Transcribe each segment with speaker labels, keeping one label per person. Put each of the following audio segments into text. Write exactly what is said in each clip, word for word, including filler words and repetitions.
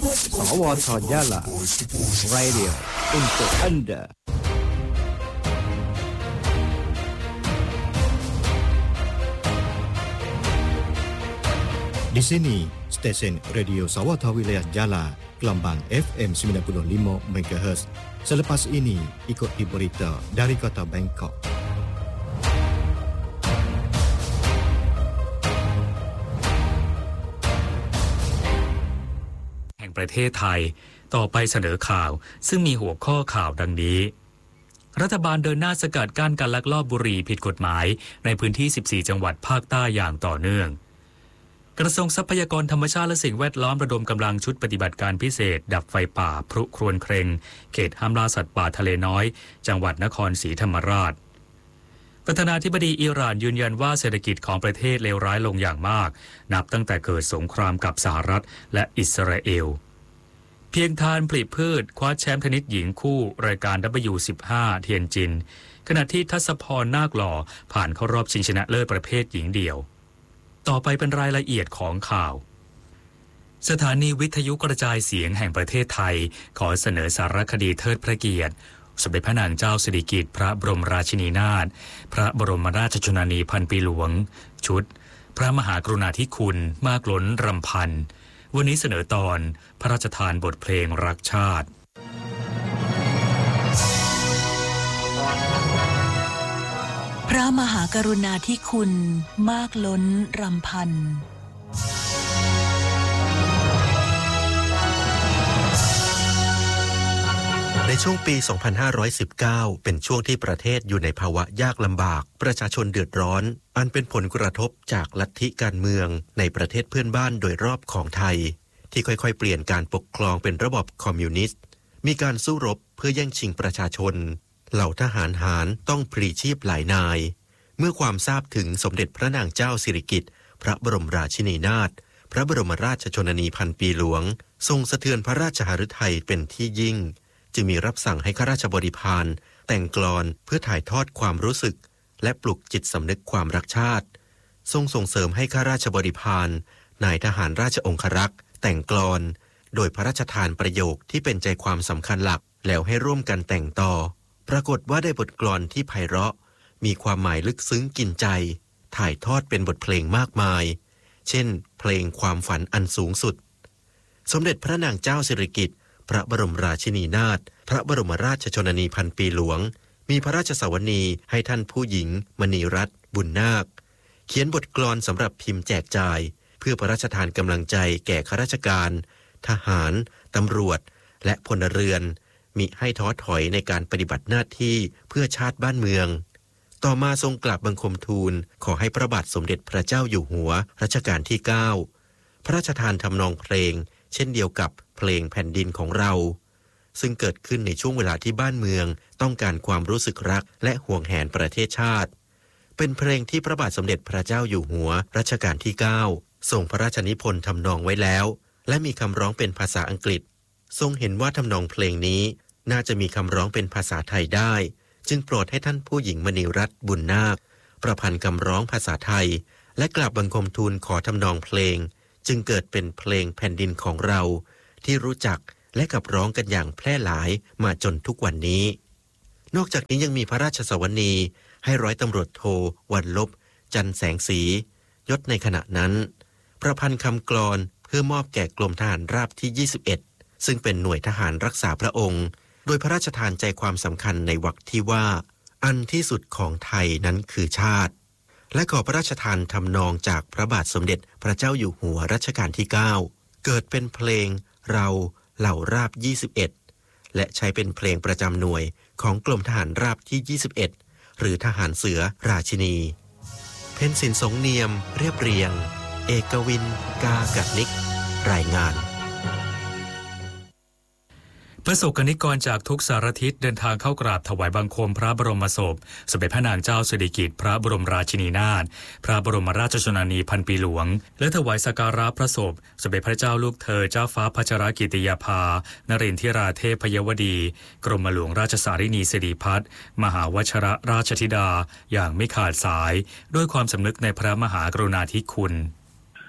Speaker 1: สวทยะลา Radio untuk Anda. Di sini stesen Radio Sawata Wilayah Jala, Gelambang F M sembilan puluh lima megahertz. Selepas ini ikuti berita dari kota Bangkok.
Speaker 2: แห่งประเทศไทยต่อไปเสนอข่าวซึ่งมีหัวข้อข่าวดังนี้รัฐบาลเดินหน้าสกัดกั้นการลักลอบบุหรี่ผิดกฎหมายในพื้นที่สิบสี่จังหวัดภาคใต้อย่างต่อเนื่องกระทรวงทรัพยากรธรรมชาติและสิ่งแวดล้อมระดมกำลังชุดปฏิบัติการพิเศษดับไฟป่าพรุครวญเครงเขตห้ามล่าสัตว์ป่าทะเลน้อยจังหวัดนครศรีธรรมราชประธานาธิบดีอิหร่านยืนยันว่าเศรษฐกิจของประเทศเลวร้ายลงอย่างมากนับตั้งแต่เกิดสงครามกับสหรัฐและอิสราเอลเพียงทานผลิพืชคว้าแชมป์เทนนิสหญิงคู่รายการ ดับเบิลยู สิบห้า เทียนจินขณะที่ทัศพรนาคหล่อผ่านเข้ารอบชิงชนะเลิศประเภทหญิงเดี่ยวต่อไปเป็นรายละเอียดของข่าวสถานีวิทยุกระจายเสียงแห่งประเทศไทยขอเสนอสารคดีเทิดพระเกียรติสมเด็จพระนางเจ้าสิริกิติ์พระบรมราชินีนาถพระบรมราชชนนีพันปีหลวงชุดพระมหากรุณาธิคุณมากล้นรำพันวันนี้เสนอตอนพระราชทานบทเพลงรักชาติ
Speaker 3: พระมหากรุณาธิคุณมากล้นรำพัน
Speaker 4: ในช่วงปี สองพันห้าร้อยสิบเก้า เป็นช่วงที่ประเทศอยู่ในภาวะยากลำบากประชาชนเดือดร้อนอันเป็นผลกระทบจากลัทธิการเมืองในประเทศเพื่อนบ้านโดยรอบของไทยที่ค่อยๆเปลี่ยนการปกครองเป็นระบอบคอมมิวนิสต์มีการสู้รบเพื่อแย่งชิงประชาชนเหล่าทหารหารต้องพลีชีพหลายนายเมื่อความทราบถึงสมเด็จพระนางเจ้าสิริกิติ์พระบรมราชินีนาถพระบรมราชชนนีพันปีหลวงทรงสะเทือนพระราชหฤทัยเป็นที่ยิ่งจึงมีรับสั่งให้ข้าราชบริพารแต่งกลอนเพื่อถ่ายทอดความรู้สึกและปลุกจิตสำนึกความรักชาติทรงส่งเสริมให้ข้าราชบริพารนายทหารราชองครักษ์แต่งกลอนโดยพระราชทานประโยคที่เป็นใจความสำคัญหลักแล้วให้ร่วมกันแต่งต่อปรากฏว่าได้บทกลอนที่ไพเราะมีความหมายลึกซึ้งกินใจถ่ายทอดเป็นบทเพลงมากมายเช่นเพลงความฝันอันสูงสุดสมเด็จพระนางเจ้าสิริกิติ์พระบรมราชินีนาถพระบรมราชชนนีพันปีหลวงมีพระราชสวนีให้ท่านผู้หญิงมณีรัตน์บุญนาคเขียนบทกลอนสำหรับพิมพ์แจกจ่ายเพื่อพระราชทานกำลังใจแก่ข้าราชการทหารตำรวจและพลเรือนมิให้ท้อถอยในการปฏิบัติหน้าที่เพื่อชาติบ้านเมืองต่อมาทรงกราบบังคมทูลขอให้พระบาทสมเด็จพระเจ้าอยู่หัวรัชกาลที่เก้าพระราชทานทำนองเพลงเช่นเดียวกับเพลงแผ่นดินของเราซึ่งเกิดขึ้นในช่วงเวลาที่บ้านเมืองต้องการความรู้สึกรักและห่วงแหนประเทศชาติเป็นเพลงที่พระบาทสมเด็จพระเจ้าอยู่หัวรัชกาลที่เก้าทรงพระราชนิพนธ์ทำนองไว้แล้วและมีคำร้องเป็นภาษาอังกฤษทรงเห็นว่าทำนองเพลงนี้น่าจะมีคำร้องเป็นภาษาไทยได้จึงโปรดให้ท่านผู้หญิงมณีรัตน์บุญนาคประพันธ์คำร้องภาษาไทยและกราบบังคมทูลขอทำนองเพลงจึงเกิดเป็นเพลงแผ่นดินของเราที่รู้จักและขับร้องกันอย่างแพร่หลายมาจนทุกวันนี้นอกจากนี้ยังมีพระราชสวนีให้ร้อยตำรวจโทวันลบจันแสงสียศในขณะนั้นประพันธ์คำกลอนเพื่อมอบแก่กรมทหารราบที่ยี่สิบเอ็ดซึ่งเป็นหน่วยทหารรักษาพระองค์โดยพระราชทานใจความสำคัญในวรรคที่ว่าอันที่สุดของไทยนั้นคือชาติและขอพระราชทานทำนองจากพระบาทสมเด็จพระเจ้าอยู่หัวรัชกาลที่เก้าเกิดเป็นเพลงเราเหล่าราบยี่สิบเอ็ดและใช้เป็นเพลงประจำหน่วยของกรมทหารราบที่ยี่สิบเอ็ดหรือทหารเสือราชินีเพ็ญศิลป์สงเนียมเรียบเรียงเอกวินกากัดนิกรายงาน
Speaker 2: ประสบกนิกรจากทุกสารทิศเดินทางเข้ากราบถวายบังคมพระบรมศพสมเด็จพระนางเจ้าสิริกิติ์พระบรมราชินีนาถพระบรมราชชนนีพันปีหลวงและถวายสักการะพระศพสมเด็จพระเจ้าลูกเธอเจ้าฟ้าพัชรกิติยาภานรินทราเทพยวดีกรมหลวงราชสารินีสิริพัฒน์มหาวชรราชธิดาอย่างไม่ขาดสายด้วยความสำนึกในพระมหากรุณาธิคุณ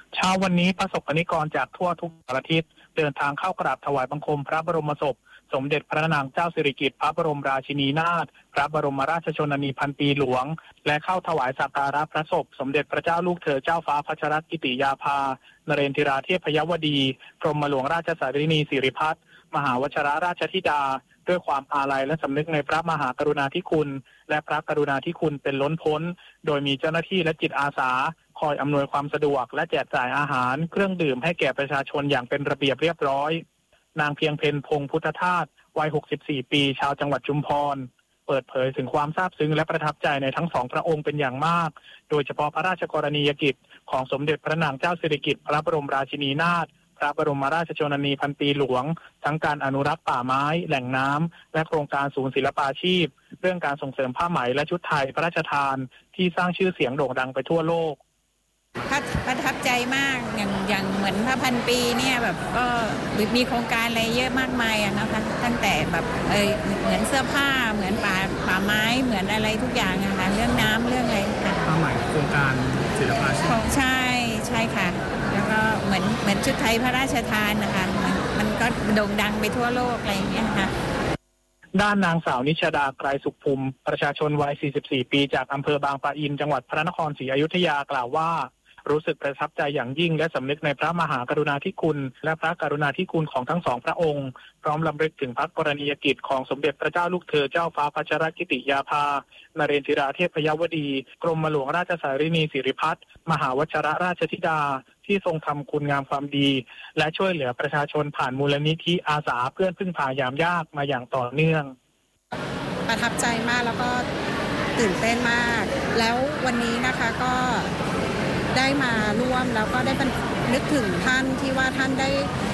Speaker 5: เช้าวันนี้ประสบกนิกรจากทั่วทุกสารทิศเดินทางเข้ากราบถวายบังคมพระบรมศพสมเด็จพระนางเจ้าสิริกิติ์พระบรมราชินีนาถพระบรมราชชนนีพันปีหลวงและเข้าถวายสักการะพระศพสมเด็จพระเจ้าลูกเธอเจ้าฟ้าพัชรกิติยาภานเรนทิราเทพยวดีกรมหลวงราชสารินีสิริพัฒน์มหาวชิรราชธิดาด้วยความอาลัยและสำนึกในพระมหากรุณาธิคุณและพระกรุณาธิคุณเป็นล้นพ้นโดยมีเจ้าหน้าที่และจิตอาสาคอยอำนวยความสะดวกและแจกจ่ายอาหารเครื่องดื่มให้แก่ประชาชนอย่างเป็นระเบียบเรียบร้อยนางเพียงเพ็ญพงศ์พุทธทาสวัยหกสิบสี่ปีชาวจังหวัดชุมพรเปิดเผยถึงความซาบซึ้งและประทับใจในทั้งสองพระองค์เป็นอย่างมากโดยเฉพาะพระราชกรณียกิจของสมเด็จพระนางเจ้าสิริกิติ์พระบรมราชินีนาถพระบรมราชชนนีพันปีหลวงทั้งการอนุรักษ์ป่าไม้แหล่งน้ำและโครงการศูนย์ศิลปาชีพเรื่องการส่งเสริมผ้าไหมและชุดไทยพระราชทานที่สร้างชื่อเสียงโด่งดังไปทั่วโลก
Speaker 6: ประทับใจมากอย่างอย่างเหมือนพระพันปีเนี่ยแบบก็มีโครงการอะไรเยอะมากมายอะนะคะตั้งแต่แบบเออเหมือนเสื้อผ้าเหมือนป่าป่าไม้เหมือนอะไรทุกอย่างอะค่ะเรื่องน้ำเรื่องอะไรค่ะ
Speaker 7: ผ้าไหมโครงการศิลปาชีพ
Speaker 6: ใช่ใช่ค่ะแล้วก็เหมือนเหมือนชุดไทยพระราชทานนะคะมันมันก็โด่งดังไปทั่วโลกอะไรอย่างเงี้ยค่ะ
Speaker 5: ด้านนางสาวนิชดาไกรสุขภูมิประชาชนวัยสี่สิบสี่ปีจากอำเภอบางปะอินจังหวัดพระนครศรีอยุธยากล่าวว่ารู้สึกประทับใจอย่างยิ่งและสำนึกในพระมหากรุณาธิคุณและพระกรุณาธิคุณของทั้งสองพระองค์พร้อมรำลึกถึงพระกรณียกิจของสมเด็จพระเจ้าลูกเธอเจ้าฟ้าพัชรกิติยาภานเรนทิราเทพยวดีกรมหลวงราชสารินีสิริพัฒน์มหาวชิรราชธิดาที่ทรงทำคุณงามความดีและช่วยเหลือประชาชนผ่านมูลนิธิอาสาเพื่อนพึ่งพายามยากมาอย่างต่อเนื่อง
Speaker 8: ประทับใจมากแล้วก็ตื่นเต้นมากแล้ววันนี้นะคะก็ได้มาร่วมแล้วก็ได้นึกถึงท่านที่ว่าท่านได้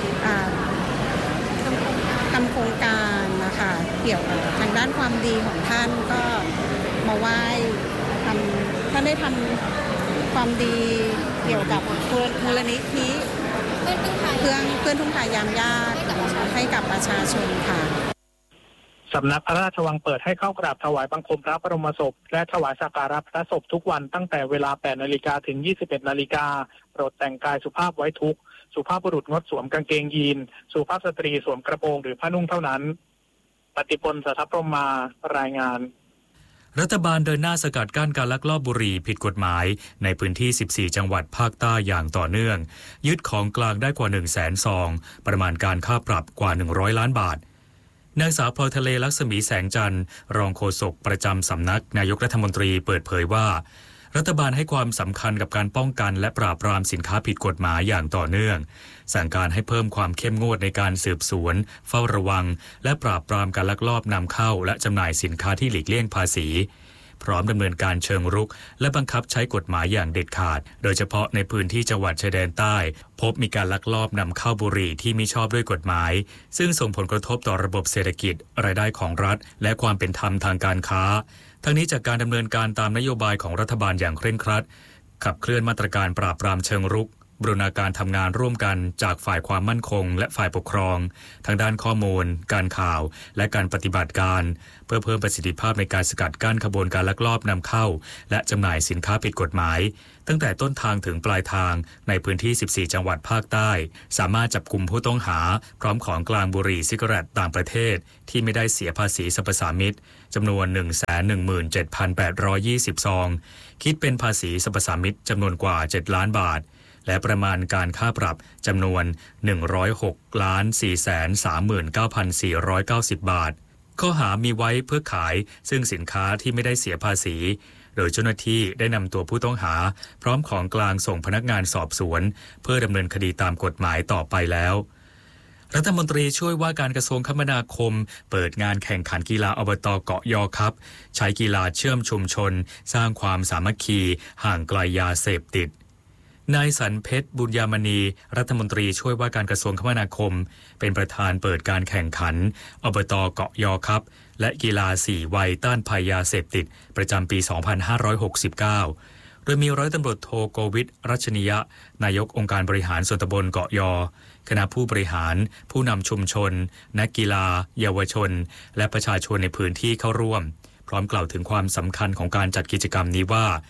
Speaker 8: ทำโครงการนะคะเกี่ยวกับทางด้านความดีของท่านก็มาไหว้ทำท่านได้ทำความดีเกี่ยวกับมูลนิธิเพื่อนเพื่อนทุ่งพายามยากให้กับประชาชนค่ะ
Speaker 5: สำนักพระราชวังเปิดให้เข้ากราบถวายบังคมพระบรมศพและถวายสักการะพระศพทุกวันตั้งแต่เวลา แปดนาฬิกา ถึง ยี่สิบเอ็ดนาฬิกาโปรดแต่งกายสุภาพไว้ทุกข์สุภาพบุรุษงดสวมกางเกงยีนสุภาพสตรีสวมกระโปรงหรือผ้านุ่งเท่านั้นปฏิพล สัทธพรหมารายงาน
Speaker 2: รัฐบาลเดินหน้าสกัดกั้นการลักลอบบุหรี่ผิดกฎหมายในพื้นที่สิบสี่จังหวัดภาคใต้อย่างต่อเนื่องยึดของกลางได้กว่า หนึ่งแสน ซองประมาณการค่าปรับกว่าหนึ่งร้อยล้านบาทนางสาวพลอยทะเลลักษมีแสงจันทร์รองโฆษกประจำสำนักนายกรัฐมนตรีเปิดเผยว่ารัฐบาลให้ความสำคัญกับการป้องกันและปราบปรามสินค้าผิดกฎหมายอย่างต่อเนื่องสั่งการให้เพิ่มความเข้มงวดในการสืบสวนเฝ้าระวังและปราบปรามการลักลอบนำเข้าและจำหน่ายสินค้าที่หลีกเลี่ยงภาษีพร้อมดำเนินการเชิงรุกและบังคับใช้กฎหมายอย่างเด็ดขาดโดยเฉพาะในพื้นที่จังหวัดชายแดนใต้พบมีการลักลอบนำเข้าบุหรี่ที่มิชอบด้วยกฎหมายซึ่งส่งผลกระทบต่อระบบเศรษฐกิจรายได้ของรัฐและความเป็นธรรมทางการค้าทั้งนี้จากการดำเนินการตามนโยบายของรัฐบาลอย่างเคร่งครัดขับเคลื่อนมาตรการปราบปรามเชิงรุกบูรณาการทำงานร่วมกันจากฝ่ายความมั่นคงและฝ่ายปกครองทางด้านข้อมูลการข่าวและการปฏิบัติการเพื่อเพิ่มประสิทธิภาพในการสกัดกั้นขบวนการลักลอบนำเข้าและจำหน่ายสินค้าผิดกฎหมายตั้งแต่ต้นทางถึงปลายทางในพื้นที่สิบสี่จังหวัดภาคใต้สามารถจับกุมผู้ต้องหาพร้อมของกลางบุหรี่ซิกาเรตต่างประเทศที่ไม่ได้เสียภาษีสรรพสามิตจำนวน หนึ่งแสนหนึ่งหมื่นเจ็ดพันแปดร้อยยี่สิบ ซองคิดเป็นภาษีสรรพสามิตจำนวนกว่าเจ็ดล้านบาทและประมาณการค่าปรับจำนวน หนึ่งร้อยหกล้านสี่แสนสามหมื่นเก้าพันสี่ร้อยเก้าสิบ บาทข้อหามีไว้เพื่อขายซึ่งสินค้าที่ไม่ได้เสียภาษีโดยเจ้าหน้าที่ได้นำตัวผู้ต้องหาพร้อมของกลางส่งพนักงานสอบสวนเพื่อดำเนินคดีตามกฎหมายต่อไปแล้วรัฐมนตรีช่วยว่าการกระทรวงคมนาคมเปิดงานแข่งขันกีฬาอบต.เกาะยอครับใช้กีฬาเชื่อมชุมชนสร้างความสามัคคีห่างไกลยาเสพติดนายสันเพชรบุญยามณีรัฐมนตรีช่วยว่าการกระทรวงคมนาคมเป็นประธานเปิดการแข่งขันอบต.เกาะยอครับและกีฬาสี่วัยต้านภัยยาเสพติดประจำปี สองพันห้าร้อยหกสิบเก้า โดยมีร้อยตำรวจโทโกวิทรัชนียะนายกองค์การบริหารส่วนตำบลเกาะยอคณะผู้บริหารผู้นำชุมชนนักกีฬาเยาวชนและประชาชนในพื้นที่เข้าร่วมพร้อมกล่าวถึงความสำคัญของการจัดกิจกรรมนี้ว่า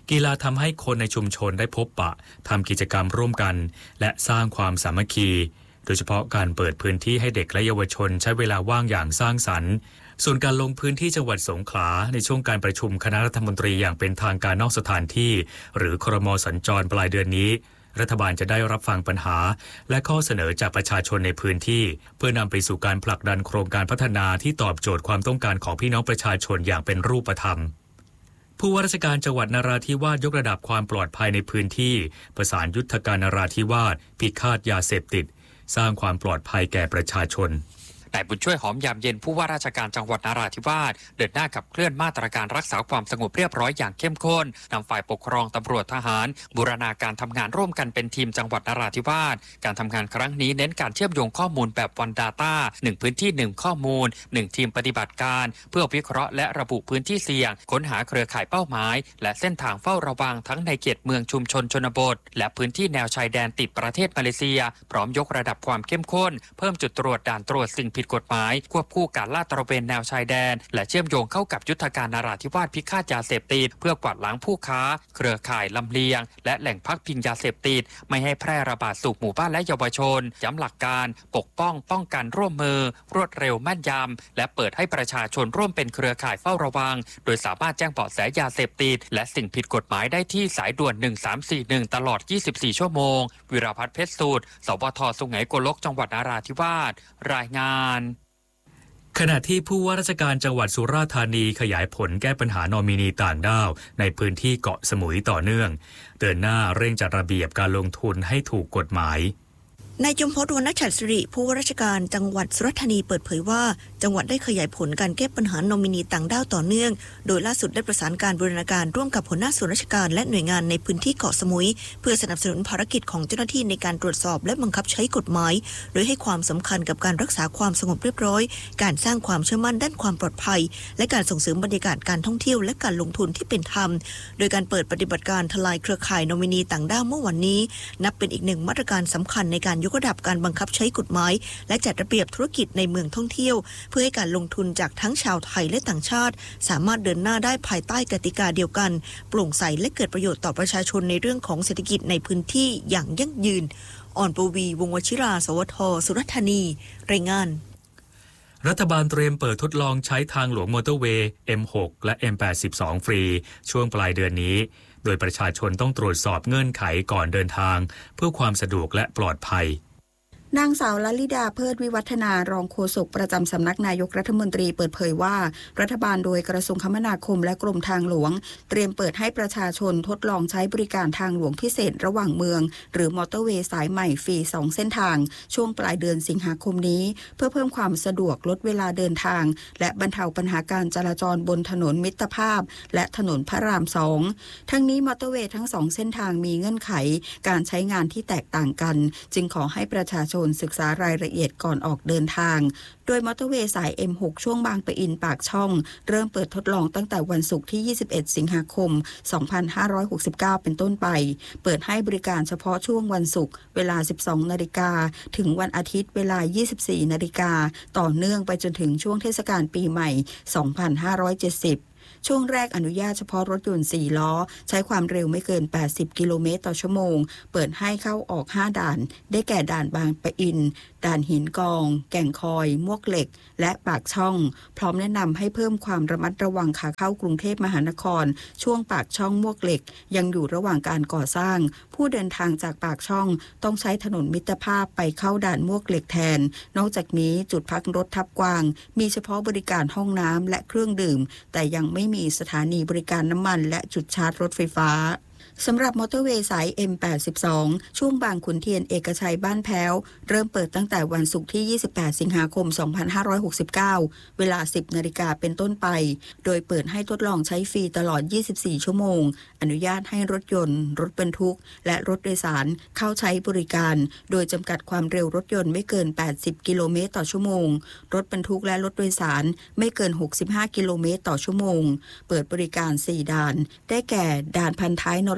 Speaker 2: กีฬาทำให้คนในชุมชนได้พบปะทำกิจกรรมร่วมกันและสร้างความสามัคคีโดยเฉพาะการเปิดพื้นที่ให้เด็กและเยาวชนใช้เวลาว่างอย่างสร้างสรรค์ส่วนการลงพื้นที่จังหวัดสงขลาในช่วงการประชุมคณะรัฐมนตรีอย่างเป็นทางการนอกสถานที่หรือครม.สัญจรปลายเดือนนี้รัฐบาลจะได้รับฟังปัญหาและข้อเสนอจากประชาชนในพื้นที่เพื่อนำไปสู่การผลักดันโครงการพัฒนาที่ตอบโจทย์ความต้องการของพี่น้องประชาชนอย่างเป็นรูปธรรมผู้ว่าราชการจังหวัดนราธิวาสยกระดับความปลอดภัยในพื้นที่ประสานยุทธการนราธิวาสพิฆาตยาเสพติดสร้างความปลอดภัยแก่ประชาชนนายบุญช่วยหอมยามเย็นผู้ว่าราชการจังหวัดนราธิวาสเดินหน้าขับเคลื่อนมาตรการรักษาความสงบเรียบร้อยอย่างเข้มข้นนำฝ่ายปกครองตำรวจทหารบูรณาการทำงานร่วมกันเป็นทีมจังหวัดนราธิวาสการทำงานครั้งนี้เน้นการเชื่อมโยงข้อมูลแบบวันดาต้าหนึ่งพื้นที่หนึ่งข้อมูลหนึ่งทีมปฏิบัติการเพื่อวิเคราะห์และระบุพื้นที่เสี่ยงค้นหาเครือข่ายเป้าหมายและเส้นทางเฝ้าระวังทั้งในเขตเมืองชุมชนชนบทและพื้นที่แนวชายแดนติดประเทศมาเลเซียพร้อมยกระดับความเข้มข้นเพิ่มจุดตรวจด่านตรวจสิ่งผิดกฎหมายควบคู่การลาดตระเวนแนวชายแดนและเชื่อมโยงเข้ากับยุทธการนราธิวาสพิฆาตยาเสพติดเพื่อกวาดล้างผู้ค้าเครือข่ายลำเลียงและแหล่งพักพิงยาเสพติดไม่ให้แพร่ระบาดสู่หมู่บ้านและเยาวชนย้ำหลักการปกป้องป้องกันร่วมมือรวดเร็วแม่นยำและเปิดให้ประชาชนร่วมเป็นเครือข่ายเฝ้าระวังโดยสามารถแจ้งเบาะแสยาเสพติดและสิ่งผิดกฎหมายได้ที่สายด่วนหนึ่งสามสี่หนึ่งตลอดยี่สิบสี่ชั่วโมงวิราพัฒน์เพชรสูตรสวทสุไหงโกลกจังหวัดนราธิวาสรายงานขณะที่ผู้ว่าราชการจังหวัดสุราษฎร์ธานีขยายผลแก้ปัญหานอมินีต่างด้าวในพื้นที่เกาะสมุยต่อเนื่องเดินหน้าเร่งจัดระเบียบการลงทุนให้ถูกกฎหมาย
Speaker 9: นายจุมพล วรรณฉัตรสิริผู้ว่าราชการจังหวัดสุราษฎร์ธานีเปิดเผยว่าจังหวัดได้ขยายผลการแก้ปัญหานอมินีต่างด้าวต่อเนื่องโดยล่าสุดได้ประสานการบูรณาการร่วมกับหัวหน้าส่วนราชการและหน่วยงานในพื้นที่เกาะสมุยเพื่อสนับสนุนภารกิจของเจ้าหน้าที่ในการตรวจสอบและบังคับใช้กฎหมายโดยให้ความสำคัญกับการรักษาความสงบเรียบร้อยการสร้างความเชื่อมั่นด้านความปลอดภัยและการส่งเสริมบรรยากาศการท่องเที่ยวและการลงทุนที่เป็นธรรมโดยการเปิดปฏิบัติการทลายเครือข่ายนอมินีต่างด้าวเมื่อวันนี้นับเป็นอีกหนึ่งมาตรการสำคัญในการยกระดับการบังคับใช้กฎหมายและจัดระเบียบธุรกิจในเมืองท่องเที่ยวเพื่อให้การลงทุนจากทั้งชาวไทยและต่างชาติสามารถเดินหน้าได้ภายใต้กติกาเดียวกันโปร่งใสและเกิดประโยชน์ต่อประชาชนในเรื่องของเศรษฐกิจในพื้นที่อย่างยั่งยืนอ่อนปวีวงศ์วชิราสวทสุราษฎร์ธานีรายงาน
Speaker 2: รัฐบาลเตรียมเปิดทดลองใช้ทางหลวงมอเตอร์เวย์ เอ็ม หก และ เอ็ม แปดสิบสอง ฟรีช่วงปลายเดือนนี้โดยประชาชนต้องตรวจสอบเงื่อนไขก่อนเดินทางเพื่อความสะดวกและปลอดภัย
Speaker 10: นางสาวลลิดาเพิดวิวัฒนารองโฆษกประจำสำนักนายกรัฐมนตรีเปิดเผยว่ารัฐบาลโดยกระทรวงคมนาคมและกรมทางหลวงเตรียมเปิดให้ประชาชนทดลองใช้บริการทางหลวงพิเศษระหว่างเมืองหรือมอเตอร์เวย์สายใหม่ฟรีสองเส้นทางช่วงปลายเดือนสิงหาคมนี้เพื่อเพิ่มความสะดวกลดเวลาเดินทางและบรรเทาปัญหาการจราจรบนถนนมิตรภาพและถนนพระรามสองทั้งนี้มอเตอร์เวย์ทั้งสองเส้นทางมีเงื่อนไขการใช้งานที่แตกต่างกันจึงขอให้ประชาชนศึกษารายละเอียดก่อนออกเดินทางโดยมอเตอร์เวย์สาย เอ็ม หก ช่วงบางปะอินปากช่องเริ่มเปิดทดลองตั้งแต่วันศุกร์ที่ยี่สิบเอ็ดสิงหาคมสองพันห้าร้อยหกสิบเก้าเป็นต้นไปเปิดให้บริการเฉพาะช่วงวันศุกร์เวลา สิบสองนาฬิกาถึงวันอาทิตย์เวลา ยี่สิบสี่นาฬิกาต่อเนื่องไปจนถึงช่วงเทศกาลปีใหม่สองพันห้าร้อยเจ็ดสิบช่วงแรกอนุญาตเฉพาะรถยนต์สี่ล้อใช้ความเร็วไม่เกินแปดสิบกิโลเมตรต่อชั่วโมงเปิดให้เข้าออกห้าด่านได้แก่ด่านบางปะอินด่านหินกองแก่งคอยมวกเหล็กและปากช่องพร้อมแนะนำให้เพิ่มความระมัดระวังขาเข้ากรุงเทพมหานครช่วงปากช่องมวกเหล็กยังอยู่ระหว่างการก่อสร้างผู้เดินทางจากปากช่องต้องใช้ถนนมิตรภาพไปเข้าด่านมวกเหล็กแทนนอกจากนี้จุดพักรถทับกวางมีเฉพาะบริการห้องน้ำและเครื่องดื่มแต่ยังไม่มีสถานีบริการน้ำมันและจุดชาร์จรถไฟฟ้าสำหรับมอเตอร์เวย์สาย เอ็ม แปดสิบสอง ช่วงบางขุนเทียนเอกชัยบ้านแพ้วเริ่มเปิดตั้งแต่วันศุกร์ที่ยี่สิบแปดสิงหาคมสองพันห้าร้อยหกสิบเก้าเวลา สิบนาฬิกาเป็นต้นไปโดยเปิดให้ทดลองใช้ฟรีตลอดยี่สิบสี่ชั่วโมงอนุญาตให้รถยนต์รถบรรทุกและรถโดยสารเข้าใช้บริการโดยจำกัดความเร็วรถยนต์ไม่เกินแปดสิบกิโลเมตรต่อชั่วโมงรถบรรทุกและรถโดยสารไม่เกินหกสิบห้ากิโลเมตรต่อชั่วโมงเปิดบริการสี่ด่านได้แก่ด่านพันท้ายนร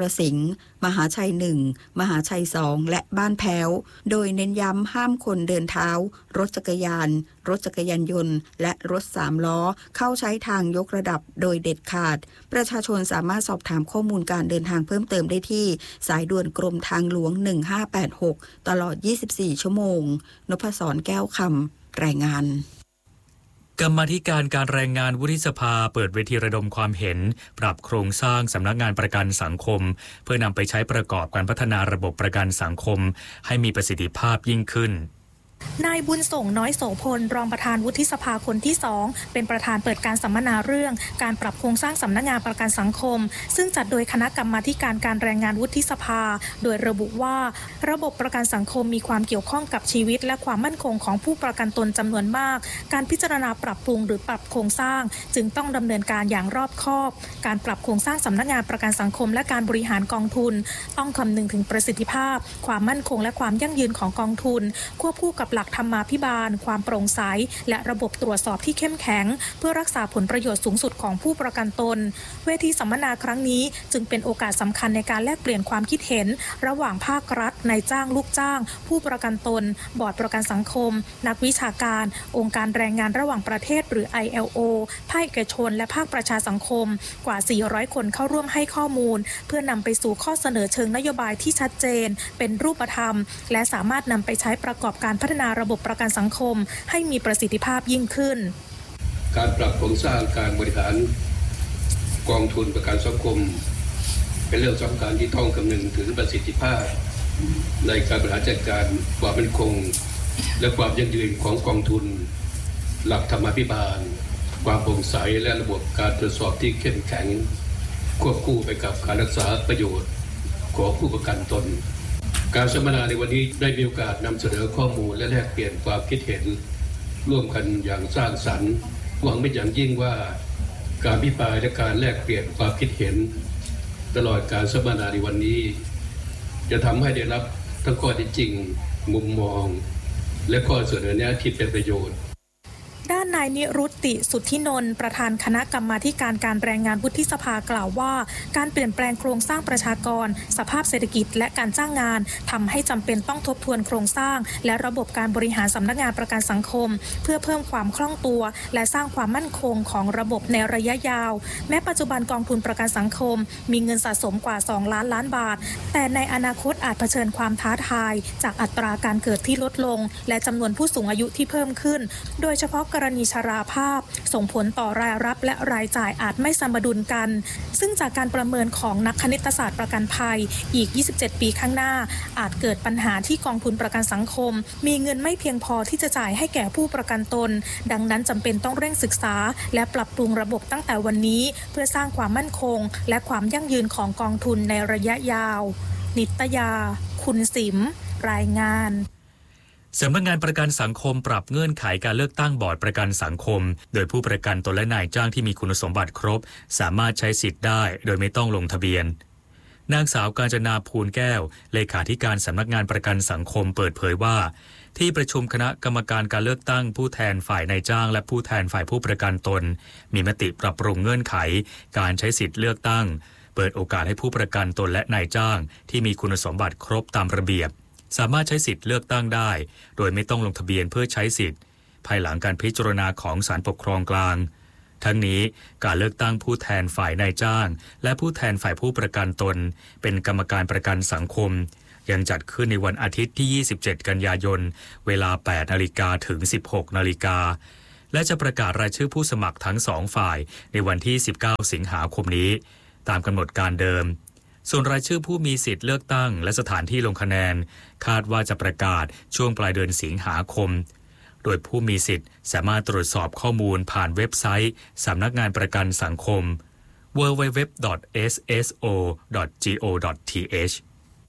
Speaker 10: สิงห์มหาชัยหนึ่งมหาชัยสองและบ้านแพ้วโดยเน้นย้ำห้ามคนเดินเท้ารถจักรยานรถจักรยานยนต์และรถสามล้อเข้าใช้ทางยกระดับโดยเด็ดขาดประชาชนสามารถสอบถามข้อมูลการเดินทางเพิ่มเติมได้ที่สายด่วนกรมทางหลวงหนึ่งห้าแปดหกตลอดยี่สิบสี่ชั่วโมงนพศรแก้วคำรายงาน
Speaker 2: กรรมาธิการการแรงงานวุฒิสภาเปิดเวทีระดมความเห็นปรับโครงสร้างสำนักงานประกันสังคมเพื่อนำไปใช้ประกอบการพัฒนาระบบประกันสังคมให้มีประสิทธิภาพยิ่งขึ้น
Speaker 11: นายบุญส่งน้อยโสพลรองประธานวุฒิสภาคนที่สองเป็นประธานเปิดการสัมมนาเรื่องการปรับโครงสร้างสำนักงานประกันสังคมซึ่งจัดโดยคณะกรรมาธิการการแรงงานวุฒิสภาโดยระบุว่าระบบประกันสังคมมีความเกี่ยวข้องกับชีวิตและความมั่นคงของผู้ประกันตนจำนวนมากการพิจารณาปรับปรุงหรือปรับโครงสร้างจึงต้องดำเนินการอย่างรอบคอบการปรับโครงสร้างสำนักงานประกันสังคมและการบริหารกองทุนต้องคำนึงถึงประสิทธิภาพความมั่นคงและความยั่งยืนของกองทุนควบคู่กับหลักธรรมาภิบาลความโปร่งใสและระบบตรวจสอบที่เข้มแข็งเพื่อรักษาผลประโยชน์สูงสุดของผู้ประกันตนเวทีสัมมนาครั้งนี้จึงเป็นโอกาสสำคัญในการแลกเปลี่ยนความคิดเห็นระหว่างภาครัฐนายจ้างลูกจ้างผู้ประกันตนบอร์ดประกันสังคมนักวิชาการองค์การแรงงานระหว่างประเทศหรือ ไอ แอล โอ ภาคเอกชนและภาคประชาสังคมกว่าสี่ร้อยคนเข้าร่วมให้ข้อมูลเพื่อนำไปสู่ข้อเสนอเชิงนโยบายที่ชัดเจนเป็นรูปธรรมและสามารถนำไปใช้ประกอบการพัฒนาระบบประกันสังคมให้มีประสิทธิภาพยิ่งขึ้น
Speaker 12: การปรับโครงสร้างการบริหารกองทุนประกันสังคมเป็นเรื่องสำคัญที่ต้องคำนึงถึงประสิทธิภาพในการบริหารจัดการความมั่นคงและความยั่งยืนของกองทุนหลักธรรมาภิบาลความโปร่งใสและระบบการตรวจสอบที่เข้มแข็งควบคู่ไปกับการรักษาประโยชน์ของผู้ประกันตนการสัมมนาในวันนี้ได้มีโอกาสนำเสนอข้อมูลและแลกเปลี่ยนความคิดเห็นร่วมกันอย่างสร้างสรรค์หวังเป็นอย่างยิ่งว่าการอภิปรายและการแลกเปลี่ยนความคิดเห็นตลอดการสัมมนาในวันนี้จะทำให้ได้รับทั้งข้อเท็จจริงมุมมองและข้อเสนอแนะที่เป็นประโยชน์
Speaker 11: ด้านนายนิรุตติสุทธินนท์ประธานคณะกรรมาธิการการแรงงานวุฒิสภากล่าวว่าการเปลี่ยนแปลงโครงสร้างประชากรสภาพเศรษฐกิจและการจ้างงานทำให้จำเป็นต้องทบทวนโครงสร้างและระบบการบริหารสำนักงานประกันสังคมเพื่อเพิ่มความคล่องตัวและสร้างความมั่นคงของระบบในระยะยาวแม้ปัจจุบันกองทุนประกันสังคมมีเงินสะสมกว่าสองล้านล้านบาทแต่ในอนาคตอาจเผชิญความท้าทายจากอัตราการเกิดที่ลดลงและจำนวนผู้สูงอายุที่เพิ่มขึ้นโดยเฉพาะกรณีชราภาพส่งผลต่อรายรับและรายจ่ายอาจไม่สมดุลกันซึ่งจากการประเมินของนักคณิตศาสตร์ประกันภัยอีกยี่สิบเจ็ดปีข้างหน้าอาจเกิดปัญหาที่กองทุนประกันสังคมมีเงินไม่เพียงพอที่จะจ่ายให้แก่ผู้ประกันตนดังนั้นจำเป็นต้องเร่งศึกษาและปรับปรุงระบบตั้งแต่วันนี้เพื่อสร้างความมั่นคงและความยั่งยืนของกองทุนในระยะยาวนิตยาคุณสิมรายงาน
Speaker 2: สำนักงานประกันสังคมปรับเงื่อนไขการเลือกตั้งบอร์ดประกันสังคมโดยผู้ประกันตนและนายจ้างที่มีคุณสมบัติครบสามารถใช้สิทธิ์ได้โดยไม่ต้องลงทะเบียนนางสาวกาญจนาภูลแก้วเลขาธิการสำนักงานประกันสังคมเปิดเผยว่าที่ประชุมคณะกรรมการการเลือกตั้งผู้แทนฝ่ายนายจ้างและผู้แทนฝ่ายผู้ประกันตนมีมติปรับปรุงเงื่อนไขการใช้สิทธิ์เลือกตั้งเปิดโอกาสให้ผู้ประกันตนและนายจ้างที่มีคุณสมบัติครบตามระเบียบสามารถใช้สิทธิ์เลือกตั้งได้โดยไม่ต้องลงทะเบียนเพื่อใช้สิทธิ์ภายหลังการพิจารณาของศาลปกครองกลางทั้งนี้การเลือกตั้งผู้แทนฝ่ายนายจ้างและผู้แทนฝ่ายผู้ประกันตนเป็นกรรมการประกันสังคมยังจัดขึ้นในวันอาทิตย์ที่ยี่สิบเจ็ดกันยายนเวลา แปดนาฬิกา ถึง สิบหกนาฬิกาและจะประกาศรายชื่อผู้สมัครทั้งสองฝ่ายในวันที่สิบเก้าสิงหาคมนี้ตามกำหนดการเดิมส่วนรายชื่อผู้มีสิทธิ์เลือกตั้งและสถานที่ลงคะแนนคาดว่าจะประกาศช่วงปลายเดือนสิงหาคมโดยผู้มีสิทธิ์สามารถตรวจสอบข้อมูลผ่านเว็บไซต์สำนักงานประกันสังคม ดับเบิลยู ดับเบิลยู ดับเบิลยู ดอท เอส เอส โอ ดอท จี โอ ดอท ที เอช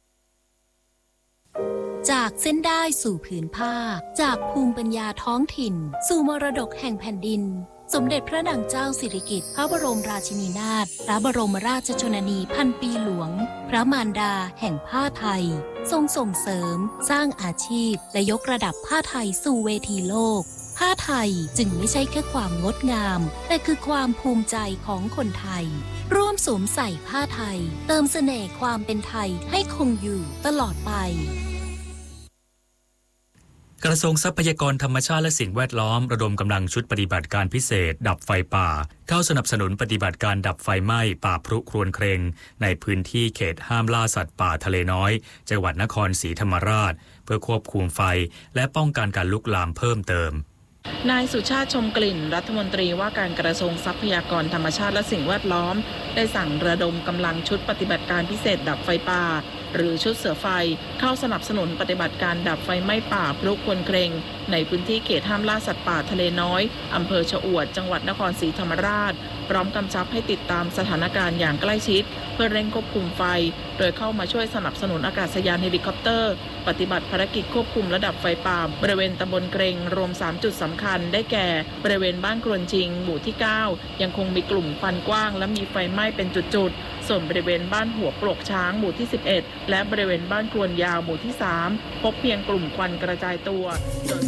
Speaker 13: จากเส้นได้สู่ผืนผ้าจากภูมิปัญญาท้องถิ่นสู่มรดกแห่งแผ่นดินสมเด็จพระนางเจ้าสิริกิติ์พระบรมราชินีนาถพระบรมราชชนนีพันปีหลวงพระมารดาแห่งผ้าไทยทรงส่งเสริมสร้างอาชีพและยกระดับผ้าไทยสู่เวทีโลกผผ้าไทยจึงไม่ใช่แค่ความงดงามแต่คือความภูมิใจของคนไทยร่วมสวมใส่ผ้าไทยเติมเสน่ห์ความเป็นไทยให้คงอยู่ตลอดไป
Speaker 2: กระทรวงทรัพยากรธรรมชาติและสิ่งแวดล้อมระดมกำลังชุดปฏิบัติการพิเศษดับไฟป่าเข้าสนับสนุนปฏิบัติการดับไฟไหม้ป่าพรุครวญเครงในพื้นที่เขตห้ามล่าสัตว์ป่าทะเลน้อยจังหวัดนครศรีธรรมราชเพื่อควบคุมไฟและป้องกันการลุกลามเพิ่มเติม
Speaker 14: นายสุชาติชมกลิ่นรัฐมนตรีว่าการกระทรวงทรัพยากรธรรมชาติและสิ่งแวดล้อมได้สั่งระดมกำลังชุดปฏิบัติการพิเศษดับไฟป่าหรือชุดเสือไฟเข้าสนับสนุนปฏิบัติการดับไฟไหม้ป่าพลุครวญเครงในพื้นที่เขตห้ามล่าสัตว์ป่าทะเลน้อยอำเภอชะอวดจังหวัดนครศรีธรรมราชพร้อมกำชับให้ติดตามสถานการณ์อย่างใกล้ชิดเพื่อเร่งควบคุมไฟโดยเข้ามาช่วยสนับสนุนอากาศยานเฮลิคอปเตอร์ปฏิบัติภารกิจควบคุมระดับไฟป่าบริเวณตำบลเกรงรวมสามจุดสำคัญได้แก่บริเวณบ้านกรวนจิงหมู่ที่เก้ายังคงมีกลุ่มควันกว้างและมีไฟไหม้เป็นจุดๆส่วนบริเวณบ้านหัวปลวกช้างหมู่ที่สิบเอ็ดและบริเวณบ้านกรวนยาวหมู่ที่สามพบเพียงกลุ่มควันกระจายตัวโดย